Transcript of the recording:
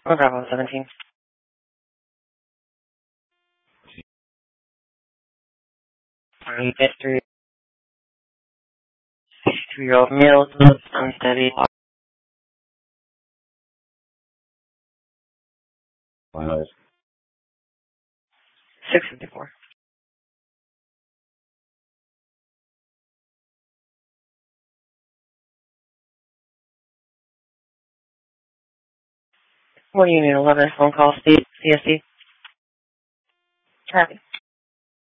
Bravo 17. History. 62-year-old male, unsteady. 654. What do you need? 11 phone call, CSC? Copy.